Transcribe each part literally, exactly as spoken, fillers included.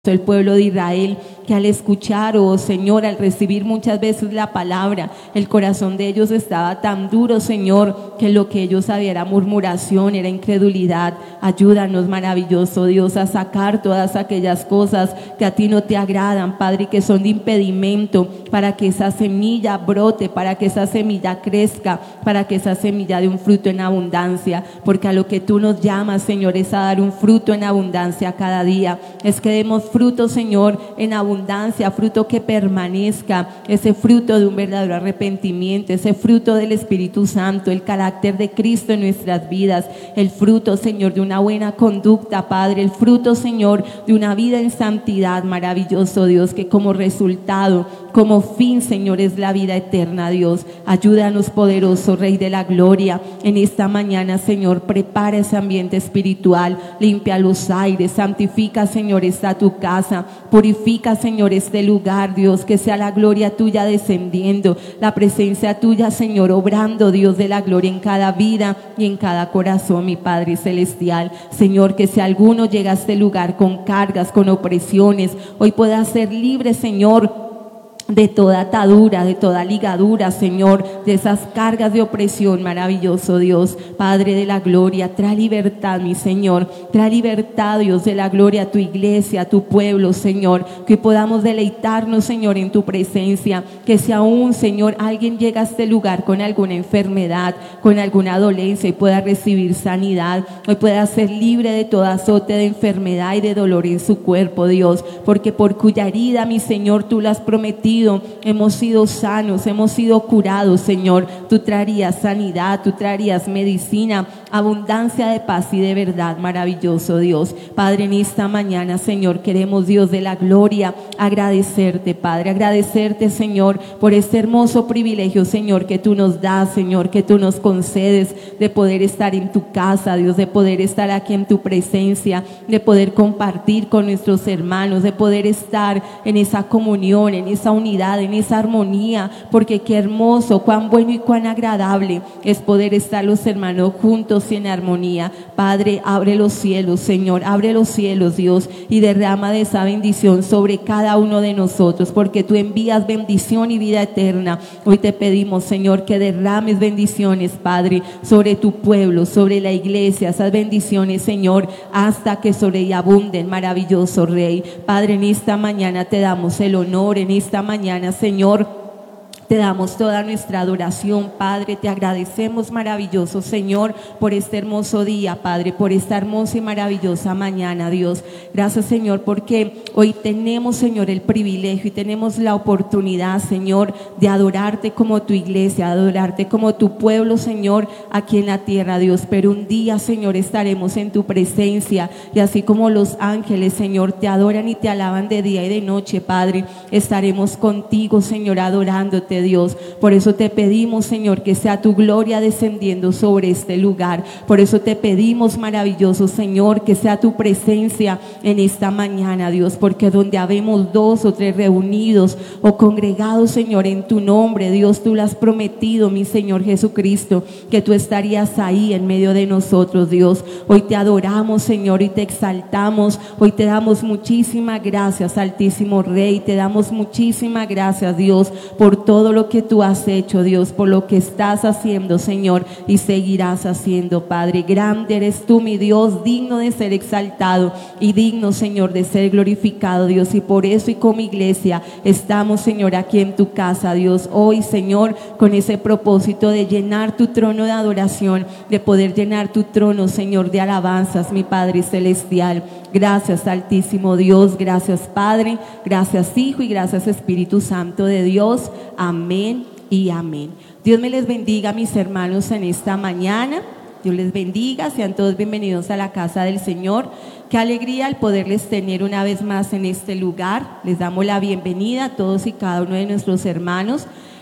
el pueblo de Israel, que al escuchar, oh Señor, al recibir muchas veces la palabra, el corazón de ellos estaba tan duro, Señor, que lo que ellos sabían era murmuración, era incredulidad. Ayúdanos, maravilloso Dios, a sacar todas aquellas cosas que a ti no te agradan, Padre, y que son de impedimento para que esa semilla brote, para que esa semilla crezca, para que esa semilla dé un fruto en abundancia, porque a lo que tú nos llamas, Señor, es a dar un fruto en abundancia cada día. Es que demos fruto, Señor, en abundancia, fruto que permanezca, ese fruto de un verdadero arrepentimiento, ese fruto del Espíritu Santo, el carácter de Cristo en nuestras vidas, el fruto, Señor, de una buena conducta, Padre, el fruto, Señor, de una vida en santidad, maravilloso Dios, que como resultado, como fin, Señor, es la vida eterna, Dios. Ayúdanos, poderoso Rey de la Gloria, en esta mañana, Señor, prepara ese ambiente espiritual, limpia los aires, santifica, Señor, esta tu casa, purifica, Señor, este lugar, Dios, que sea la gloria tuya descendiendo, la presencia tuya, Señor, obrando, Dios de la gloria en cada vida y en cada corazón, mi Padre celestial. Señor, que si alguno llega a este lugar con cargas, con opresiones, hoy pueda ser libre, Señor, de toda atadura, de toda ligadura, Señor, de esas cargas de opresión, maravilloso Dios, Padre de la gloria. Trae libertad, mi Señor, trae libertad, Dios de la gloria, a tu iglesia, a tu pueblo, Señor, que podamos deleitarnos, Señor, en tu presencia, que si aún, Señor, alguien llega a este lugar con alguna enfermedad, con alguna dolencia y pueda recibir sanidad, hoy pueda ser libre de todo azote de enfermedad y de dolor en su cuerpo, Dios, porque por cuya herida, mi Señor, tú la has prometido, hemos sido sanos, hemos sido curados, Señor. Tú traerías sanidad, tú traerías medicina, abundancia de paz y de verdad, maravilloso Dios. Padre, en esta mañana, Señor, queremos, Dios de la gloria, agradecerte, Padre, agradecerte, Señor, por este hermoso privilegio, Señor, que tú nos das, Señor, que tú nos concedes, de poder estar en tu casa, Dios, de poder estar aquí en tu presencia, de poder compartir con nuestros hermanos, de poder estar en esa comunión, en esa unidad, en esa armonía, porque qué hermoso, cuán bueno y cuán agradable es poder estar los hermanos juntos y en armonía. Padre, abre los cielos, Señor, abre los cielos, Dios, y derrama de esa bendición sobre cada uno de nosotros, porque tú envías bendición y vida eterna. Hoy te pedimos, Señor, que derrames bendiciones, Padre, sobre tu pueblo, sobre la iglesia, esas bendiciones, Señor, hasta que sobre ella abunden, maravilloso Rey. Padre, en esta mañana te damos el honor, en esta mañana Mañana, Señor, te damos toda nuestra adoración, Padre. Te agradecemos, maravilloso Señor, por este hermoso día, Padre, por esta hermosa y maravillosa mañana, Dios. Gracias, Señor, porque hoy tenemos, Señor, el privilegio y tenemos la oportunidad, Señor, de adorarte como tu iglesia, de adorarte como tu pueblo, Señor, aquí en la tierra, Dios. Pero un día, Señor, estaremos en tu presencia y así como los ángeles, Señor, te adoran y te alaban de día y de noche, Padre, estaremos contigo, Señor, adorándote, Dios. Por eso te pedimos, Señor, que sea tu gloria descendiendo sobre este lugar. Por eso te pedimos, maravilloso Señor, que sea tu presencia en esta mañana, Dios, porque donde habemos dos o tres reunidos o congregados, Señor, en tu nombre, Dios, tú lo has prometido, mi Señor Jesucristo, que tú estarías ahí en medio de nosotros, Dios. Hoy te adoramos, Señor, y te exaltamos. Hoy te damos muchísimas gracias, Altísimo Rey. Te damos muchísimas gracias, Dios, por todo lo que tú has hecho, Dios, por lo que estás haciendo, Señor, y seguirás haciendo, Padre. Grande eres tú, mi Dios, digno de ser exaltado y digno, Señor, de ser glorificado, Dios. Y por eso y como iglesia estamos, Señor, aquí en tu casa, Dios, hoy, Señor, con ese propósito de llenar tu trono de adoración, de poder llenar tu trono, Señor, de alabanzas, mi Padre celestial. Gracias, Altísimo Dios, gracias, Padre, gracias, Hijo, y gracias, Espíritu Santo de Dios. Amén y amén. Dios me les bendiga, mis hermanos, en esta mañana. Dios les bendiga, sean todos bienvenidos a la casa del Señor. Qué alegría el poderles tener una vez más en este lugar. Les damos la bienvenida a todos y cada uno de nuestros hermanos.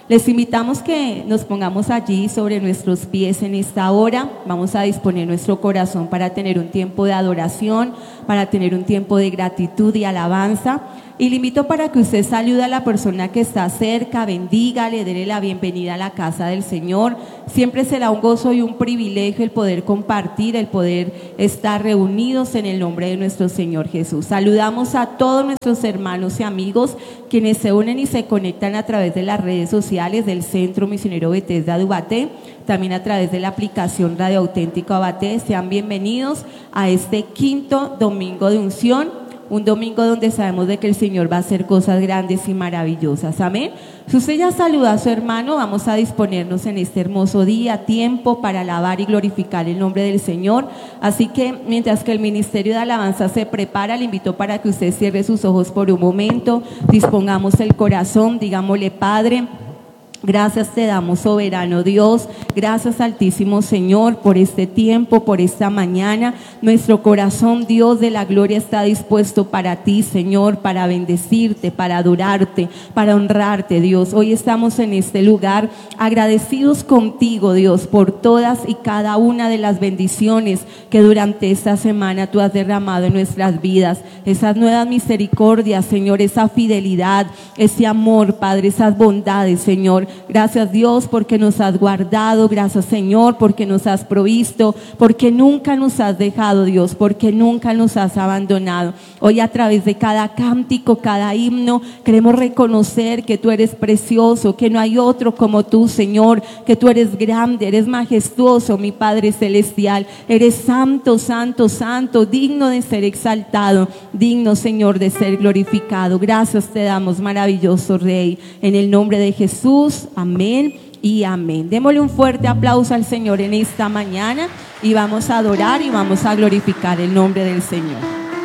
Les invitamos que nos pongamos allí sobre nuestros pies en esta hora. Vamos a disponer nuestro corazón para tener un tiempo de adoración, para tener un tiempo de gratitud y alabanza. Y le invito para que usted salude a la persona que está cerca, bendiga, le dé la bienvenida a la casa del Señor. Siempre será un gozo y un privilegio el poder compartir, el poder estar reunidos en el nombre de nuestro Señor Jesús. Saludamos a todos nuestros hermanos y amigos quienes se unen y se conectan a través de las redes sociales del Centro Misionero Bethesda de Ubaté, también a través de la aplicación Radio Auténtico Ubaté. Sean bienvenidos a este quinto domingo de unción. Un domingo donde sabemos de que el Señor va a hacer cosas grandes y maravillosas. Amén. Si usted ya saluda a su hermano, vamos a disponernos en este hermoso día, tiempo para alabar y glorificar el nombre del Señor. Así que mientras que el Ministerio de Alabanza se prepara, le invito para que usted cierre sus ojos por un momento, dispongamos el corazón, digámosle: Padre, gracias te damos, soberano Dios, gracias Altísimo Señor por este tiempo, por esta mañana. Nuestro corazón, Dios de la gloria, está dispuesto para ti, Señor, para bendecirte, para adorarte, para honrarte, Dios. Hoy estamos en este lugar agradecidos contigo, Dios, por todas y cada una de las bendiciones que durante esta semana tú has derramado en nuestras vidas. Esas nuevas misericordias, Señor, esa fidelidad, ese amor, Padre, esas bondades, Señor. Gracias, Dios, porque nos has guardado. Gracias, Señor, porque nos has provisto, porque nunca nos has dejado, Dios, porque nunca nos has abandonado. Hoy, a través de cada cántico, cada himno, queremos reconocer que tú eres precioso, que no hay otro como tú, Señor, que tú eres grande, eres majestuoso, mi Padre celestial. Eres santo, santo, santo, digno de ser exaltado, digno, Señor, de ser glorificado. Gracias te damos, maravilloso Rey, en el nombre de Jesús. Amén y amén. Démosle un fuerte aplauso al Señor en esta mañana y vamos a adorar y vamos a glorificar el nombre del Señor.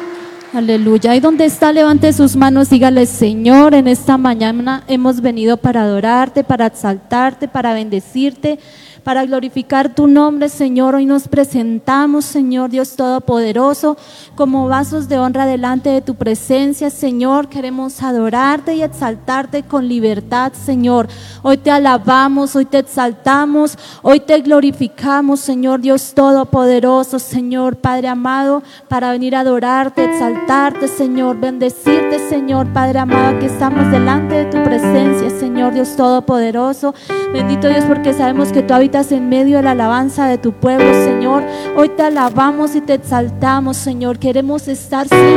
Aleluya. Ahí donde está, levante sus manos, dígale: Señor, en esta mañana hemos venido para adorarte, para exaltarte, para bendecirte, para glorificar tu nombre, Señor. Hoy nos presentamos, Señor Dios Todopoderoso, como vasos de honra delante de tu presencia, Señor. Queremos adorarte y exaltarte con libertad, Señor. Hoy te alabamos, hoy te exaltamos, hoy te glorificamos, Señor Dios Todopoderoso, Señor Padre amado, para venir a adorarte, exaltarte, Señor, bendecirte, Señor Padre amado, que estamos delante de tu presencia, Señor Dios Todopoderoso. Bendito Dios, porque sabemos que tú habitas en medio de la alabanza de tu pueblo, Señor. Hoy te alabamos y te exaltamos, Señor. Queremos estar siempre